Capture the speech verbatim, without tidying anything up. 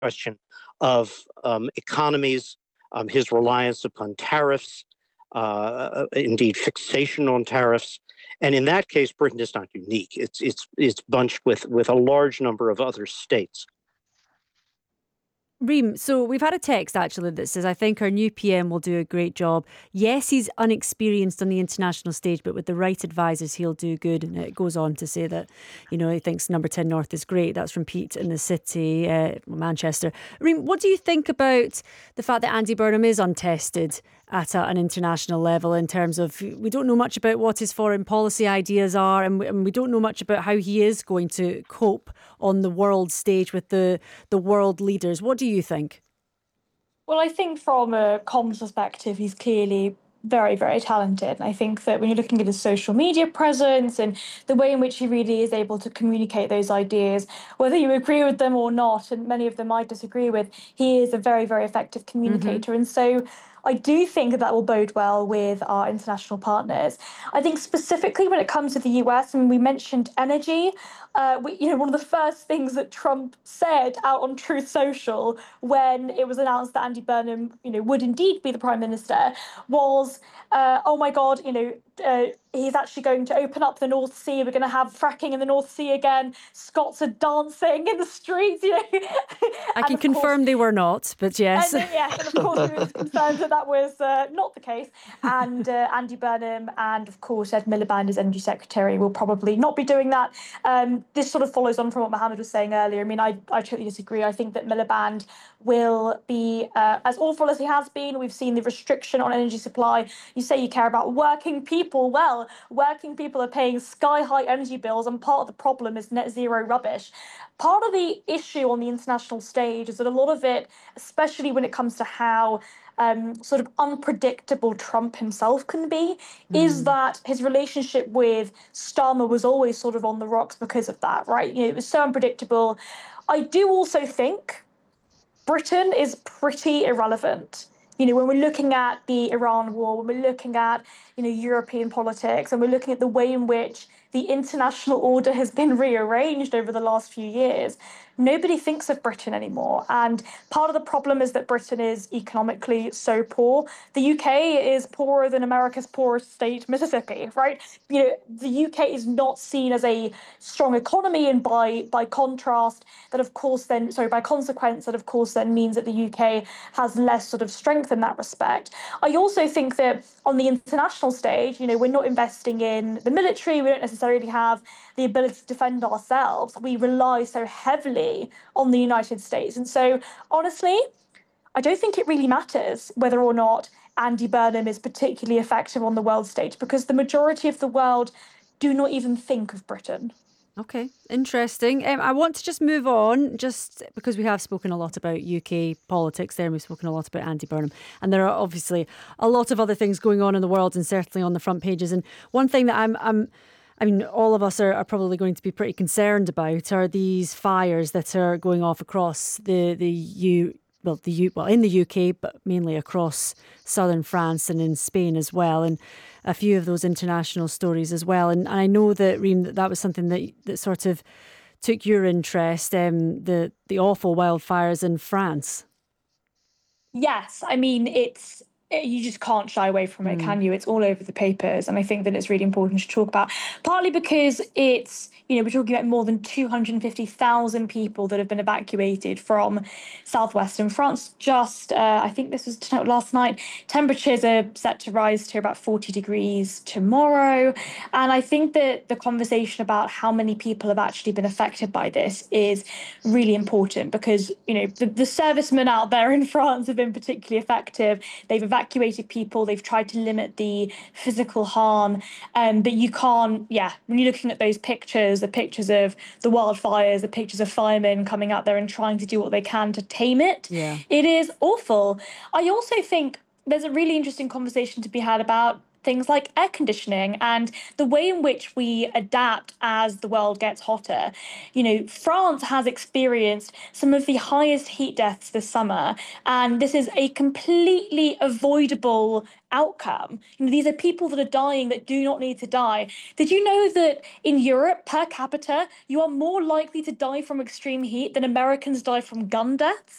question of um, economies, um, his reliance upon tariffs, uh, indeed fixation on tariffs. And in that case, Britain is not unique. It's it's it's bunched with with a large number of other states. Reem, so we've had a text actually that says, I think our new P M will do a great job. Yes, he's unexperienced on the international stage, but with the right advisors, he'll do good. And it goes on to say that, you know, he thinks number ten North is great. That's from Pete in the city, uh, Manchester. Reem, what do you think about the fact that Andy Burnham is untested at a, an international level in terms of, we don't know much about what his foreign policy ideas are, and we, and we don't know much about how he is going to cope on the world stage with the, the world leaders. What do you think? Well, I think from a comms perspective, he's clearly very, very talented. And I think that when you're looking at his social media presence and the way in which he really is able to communicate those ideas, whether you agree with them or not, and many of them I disagree with, he is a very, very effective communicator. Mm-hmm. And so I do think that that will bode well with our international partners. I think specifically when it comes to the U S, and we mentioned energy, uh, we, you know, one of the first things that Trump said out on Truth Social when it was announced that Andy Burnham, you know, would indeed be the Prime Minister was, uh, oh my God, you know, uh, he's actually going to open up the North Sea. We're going to have fracking in the North Sea again. Scots are dancing in the streets, you know. I can confirm course, they were not, but yes. And, yes, and of course he was concerned that that was uh, not the case. And uh, Andy Burnham and, of course, Ed Miliband as Energy Secretary will probably not be doing that. Um, this sort of follows on from what Mohammed was saying earlier. I mean, I, I totally disagree. I think that Miliband will be uh, as awful as he has been. We've seen the restriction on energy supply. You say you care about working people. Well, working people are paying sky-high energy bills, and part of the problem is net zero rubbish. Part of the issue on the international stage is that a lot of it, especially when it comes to how um, sort of unpredictable Trump himself can be, mm. is that his relationship with Starmer was always sort of on the rocks because of that, right? You know, it was so unpredictable. I do also think Britain is pretty irrelevant. You know, when we're looking at the Iran war, when we're looking at, you know, European politics, and we're looking at the way in which the international order has been rearranged over the last few years, nobody thinks of Britain anymore. And part of the problem is that Britain is economically so poor. The U K is poorer than America's poorest state, Mississippi, right? You know, the U K is not seen as a strong economy, and by by contrast, that of course then, sorry, by consequence, that of course then means that the U K has less sort of strength in that respect. I also think that on the international stage, you know, we're not investing in the military. We don't necessarily have the ability to defend ourselves. We rely so heavily on the United States. And so, honestly, I don't think it really matters whether or not Andy Burnham is particularly effective on the world stage, because the majority of the world do not even think of Britain. Okay, interesting. Um, I want to just move on, just because we have spoken a lot about U K politics there, and we've spoken a lot about Andy Burnham. And there are obviously a lot of other things going on in the world, and certainly on the front pages. And one thing that I'm... I'm I mean, all of us are, are probably going to be pretty concerned about are these fires that are going off across the the U, well, the U, well, in the U K, but mainly across southern France and in Spain as well, and a few of those international stories as well. And, and I know that, Reem, that, that was something that that sort of took your interest, um, the the awful wildfires in France. Yes, I mean, it's. You just can't shy away from it, mm. can you? It's all over the papers. And I think that it's really important to talk about, partly because it's, you know, we're talking about more than two hundred fifty thousand people that have been evacuated from southwestern France. Just, uh, I think this was last night. Temperatures are set to rise to about forty degrees tomorrow. And I think that the conversation about how many people have actually been affected by this is really important, because, you know, the, the servicemen out there in France have been particularly effective. They've evacuated evacuated people. They've tried to limit the physical harm, um, but you can't, yeah, when you're looking at those pictures, the pictures of the wildfires, the pictures of firemen coming out there and trying to do what they can to tame it, yeah. It is awful. I also think there's a really interesting conversation to be had about things like air conditioning and the way in which we adapt as the world gets hotter. You know, France has experienced some of the highest heat deaths this summer, and this is a completely avoidable outcome. You know, these are people that are dying that do not need to die. Did you know that in Europe, per capita, you are more likely to die from extreme heat than Americans die from gun deaths?